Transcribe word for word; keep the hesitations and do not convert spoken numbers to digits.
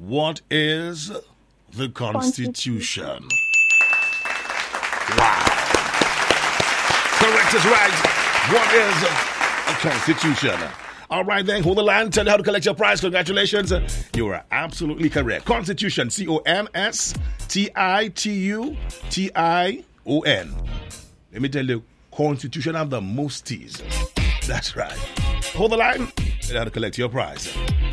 What is the Constitution? Constitution. Wow. Correct is right. What is a Constitution? All right, then, hold the line. Tell you how to collect your prize. Congratulations. You are absolutely correct. Constitution, C O N S T I T U T I O N. Let me tell you, Constitution have the most T's. That's right. Hold the line. Tell you how to collect your prize.